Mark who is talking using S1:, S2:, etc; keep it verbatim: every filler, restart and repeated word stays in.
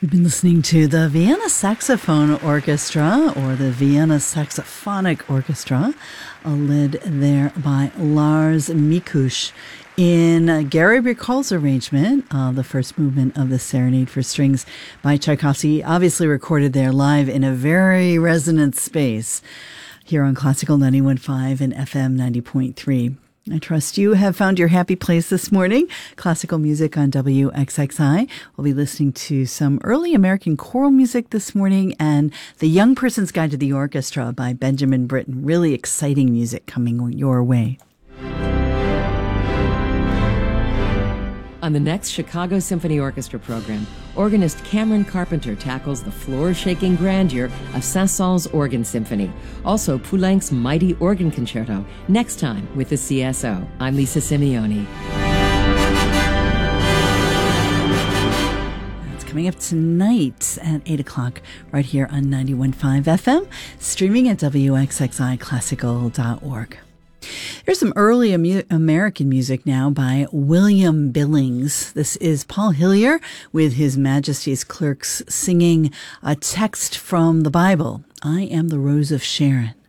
S1: You've been listening to the Vienna Saxophone Orchestra, or the Vienna Saxophonic Orchestra, uh, led there by Lars Mikush in uh, Gary Bricol's arrangement, uh, the first movement of the Serenade for Strings by Tchaikovsky, obviously recorded there live in a very resonant space here on Classical ninety-one point five and F M ninety point three. I trust you have found your happy place this morning. Classical music on W X X I. We'll be listening to some early American choral music this morning and The Young Person's Guide to the Orchestra by Benjamin Britten. Really exciting music coming your way.
S2: On the next Chicago Symphony Orchestra program, organist Cameron Carpenter tackles the floor-shaking grandeur of Saint-Saëns Organ Symphony. Also, Poulenc's Mighty Organ Concerto, next time with the C S O. I'm Lisa Simeoni.
S1: That's coming up tonight at eight o'clock right here on ninety-one point five F M, streaming at W X X I classical dot org. Here's some early Amu- American music now by William Billings. This is Paul Hillier with His Majesty's Clerks singing a text from the Bible, I Am the Rose of Sharon.